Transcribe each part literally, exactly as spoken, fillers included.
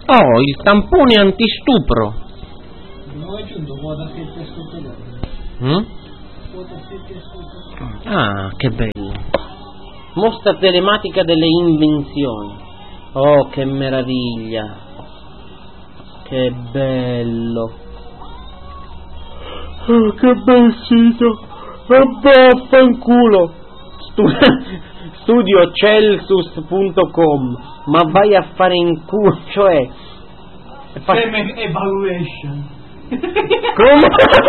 Oh, il tampone antistupro. Abbiamo raggiunto quota sette ascoltatori. Mm? Quota sette ascoltatori. Ah, che bello. Mostra telematica delle invenzioni. Oh, che meraviglia. Che bello. Oh, che bel sito. E vaffanculo. Studio celsus punto com. Ma vai a fare in culo, cioè fa... Semen evaluation. Come?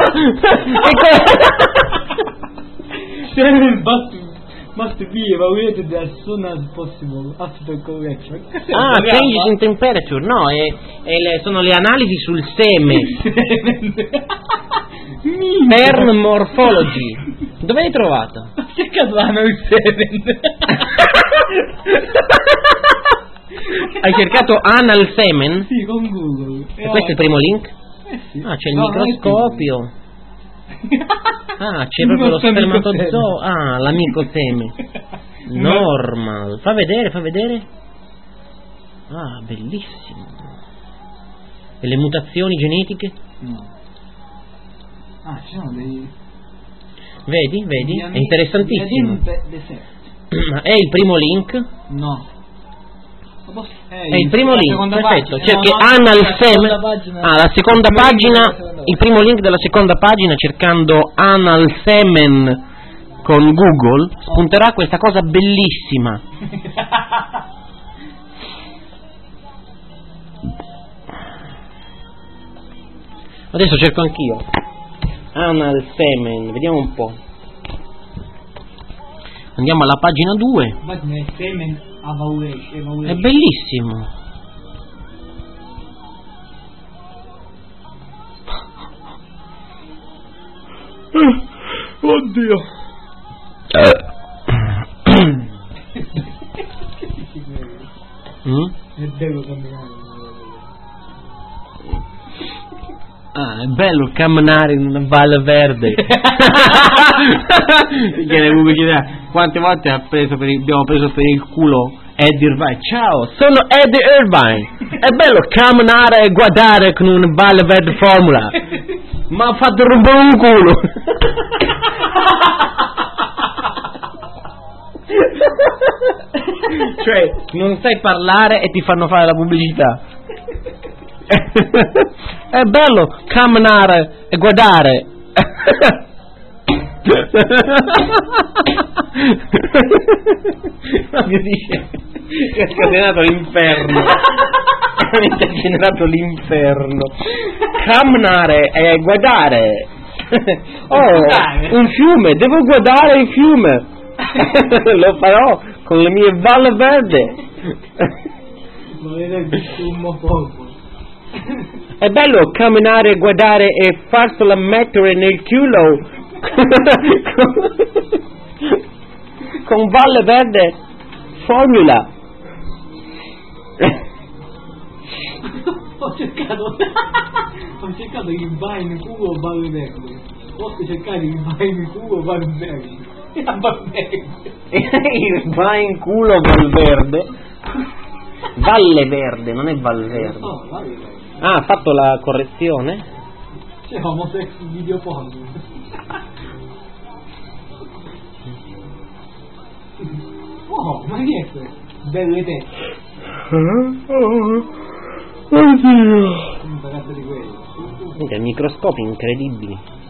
Semen must, must be evaluated as soon as possible after correction. Ah, changes in temperature. No, è, è le, sono le analisi sul seme. Sperm morphology. Dove l'hai trovato? Ho cercato anal semen. Hai cercato anal semen? Sì, con Google. E questo è il primo link? Eh sì. Ah, c'è il no, microscopio. Ah, c'è proprio lo spermatozoo. Ah, l'amico seme. Normal. Fa vedere, fa vedere. Ah, bellissimo. E le mutazioni genetiche? No. Ah, ci sono dei... Vedi, vedi? È interessantissimo. De- è il primo link? No. È, è il primo link, perfetto. Cerchi no, no, anal semen. Ah, la seconda pagina, il primo link della seconda pagina, cercando anal semen con Google, spunterà questa cosa bellissima. Adesso cerco anch'io. Anal semen, vediamo un po'. Andiamo alla pagina due. È bellissimo. Oddio. mm? È bello camminare. Ah, è bello camminare in una valle verde. Quante volte ha preso per il, abbiamo preso per il culo Eddie Irvine? Ciao, sono Eddie Irvine. È bello camminare e guardare con una valle verde formula. Ma ha fatto rompere un culo. Cioè, non sai parlare e ti fanno fare la pubblicità. È bello camminare e guardare. Ma mi dice che ha scatenato l'inferno. Mi ha generato l'inferno. Camminare e guardare. Oh, un fiume, devo guardare il fiume. Lo farò con le mie valle verde. Non è un poco. È bello camminare, guardare e farsela mettere nel culo con valle verde formula. Ho cercato ho cercato il Vine culo valle verde. Posso cercare il Vine culo valle verde. Il Vine culo valle verde. Valle verde, non è Valle Verde. No, Valle Verde. Ah, ha fatto la correzione? C'è homosex video porno. Oh, ma che è questo? Belle teste. Oddio. Un ragazzo di quello. Minchia, microscopi incredibili.